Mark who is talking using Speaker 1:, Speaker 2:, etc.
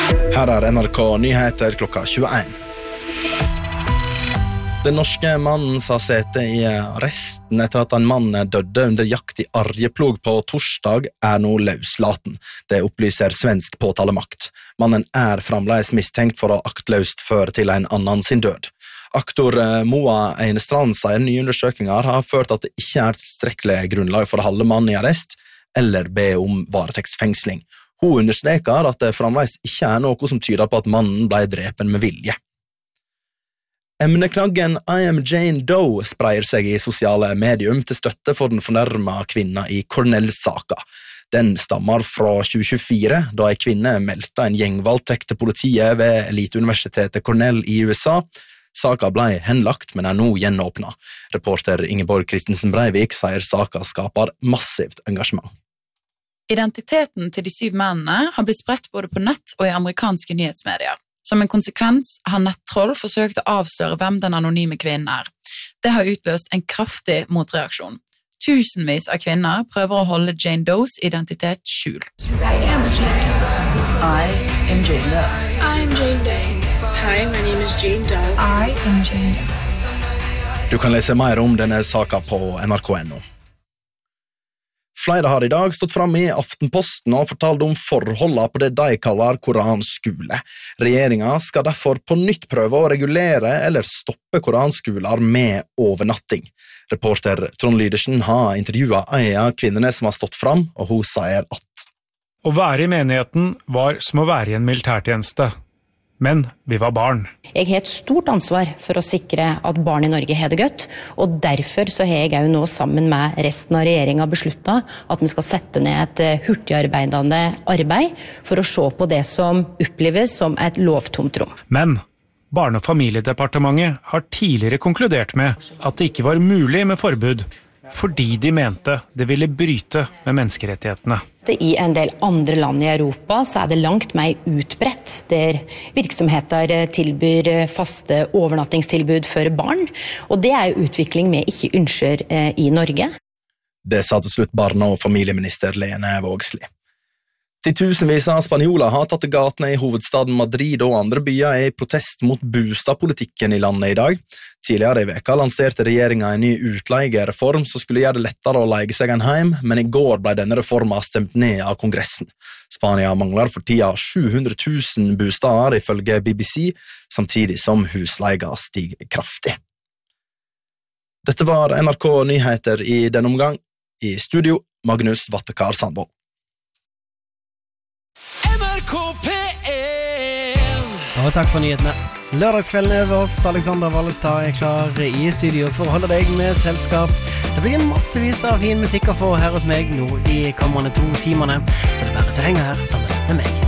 Speaker 1: Her NRK Nyheter klokka 21. Den norske mannen sa sete i arresten etter at en mann døde under jakt i Arjeplog på torsdag nå løslaten. Det opplyser svensk påtalemakt. Mannen fremdeles mistenkt for å aktløst føre til en annen sin død. Aktor Moa Einestrand sier nye undersøkelser har ført at det ikke tilstrekkelig grunnlag for å holde mannen i arrest eller be om varetektsfengsling. Hun understreker at det fremdeles ikke noe som tyder på at mannen ble drepen med vilje. Emneknaggen I am Jane Doe spreier seg i sosiale medium til støtte for den fornærmede kvinna i Cornell-saka. Den stammer fra 2024, da en kvinne meldte en gjengvoldtekt til politiet ved eliteuniversitetet Cornell i USA. Saka ble henlagt, men nå gjenåpnet. Reporter Ingeborg Kristensen Breivik sier saka skaper massivt engasjement.
Speaker 2: Identiteten til de 7 mennene har blitt spredt både på nett og i amerikanske nyhetsmedier. Som en konsekvens har nettroll forsøkt å avsløre hvem den anonyme kvinnen Det har utløst en kraftig motreaksjon. Tusenvis av kvinner prøver å holde Jane Does identitet skjult.
Speaker 3: I am Jane Doe.
Speaker 4: I am Jane Doe.
Speaker 3: I am Jane Doe. Hi, my name is Jane Doe.
Speaker 4: I am Jane Doe.
Speaker 1: Du kan lese mer om denne saka på nrk.no. Flere har i dag stått fram i Aftenposten og fortalt om forholdene på det de kaller koranskole. Regjeringen skal derfor på nytt prøve å regulere eller stoppe koranskoler med overnatting. Reporter Trond Lydersen har intervjuet en av kvinnene som har stått fram, og hun sier at
Speaker 5: Å være i menigheten var som å være i en militærtjeneste. Men vi var barn.
Speaker 6: Jeg har et stort ansvar for å sikre at barn i Norge har det godt, og derfor så har jeg jo nå sammen med resten av regjeringen besluttet at vi skal sette ned et hurtigarbeidende arbeid for å se på det som oppleves som et lovtomt rom.
Speaker 5: Men Barne- og familiedepartementet har tidligere konkludert med at det ikke var mulig med forbud, fordi de mente det ville bryte med menneskerettighetene.
Speaker 6: I en del andre land i Europa så det langt mer utbredt, der virksomheter tilbyr faste overnattingstilbud for barn, og det jo utvikling vi ikke ønsker i Norge.
Speaker 1: Det sa til slutt barne- og familieminister Lene Vågslid. Titusenvis av spanjoler har tatt til gatene i hovedstaden Madrid og andre byer i protest mot boligpolitikken i landet i dag. Tidligere i veka lanserte regjeringen en ny utleiereform som skulle gjøre det lettere å leie seg en heim, men i går ble denne reformen stemt ned av Kongressen. Spania mangler for tida 700 000 bostader ifølge BBC, samtidig som husleia stiger kraftig. Dette var NRK Nyheter i denne omgang. I studio, Magnus Vattekar Sandvold.
Speaker 7: Og takk for nyhetene. Lørdagskvelden over oss. Alexander Wallestad klar i studio for å holde deg med selskap. Det blir massevis av fin musikk å få her hos meg nå de kommende 2 timene, så det bare til å henge her sammen med meg.